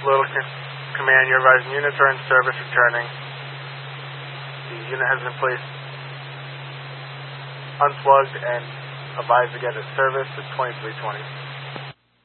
Little Command, you're advising units are in service returning. The unit has been placed unplugged and advised to get a service at 2320.